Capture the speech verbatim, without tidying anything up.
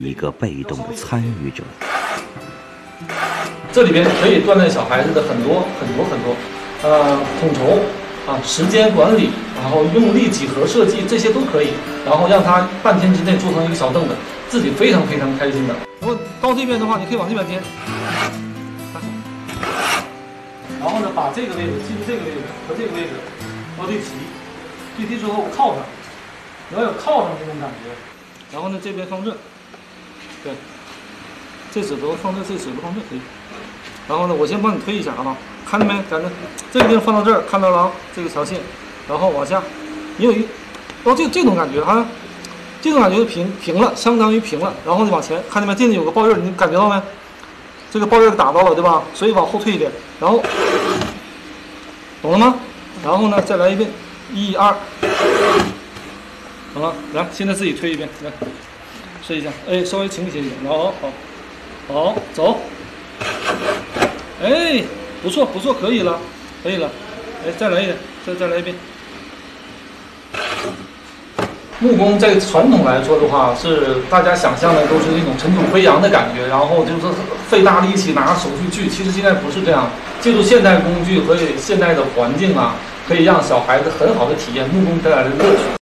一个被动的参与者。 这里边可以锻炼小孩子的很多很多很多，呃，统筹啊，时间管理，然后用力几何设计，这些都可以。然后让他半天之内做成一个小凳子，自己非常非常开心的。然后到这边的话，你可以往这边颠，然后呢，把这个位置记住这个位置和这个位置要对齐，对齐之后靠上，你要有靠上那种感觉。然后呢，这边放这，对，这指头放这，这指头放这可以。然后呢，我先帮你推一下啊，看见没？咱这这个地方放到这儿，看到了啊，这个条线，然后往下，你有一，哦，这这种感觉啊，这种感觉是平平了，相当于平了。然后呢，往前，看见没？这里有个抱印，你感觉到没？这个抱印打到了，对吧？所以往后退一点，然后，懂了吗？然后呢，再来一遍，一二，好了，来，现在自己推一遍，来，试一下，哎，稍微倾斜一点，然后好，好，走。哎，不错不错，可以了，可以了，哎，再来一点，再再来一遍。木工在传统来说的话，是大家想象的都是那种尘土飞扬的感觉，然后就是费大力气拿手去锯。其实现在不是这样，借助现代工具和现代的环境啊，可以让小孩子很好的体验木工带来的乐趣。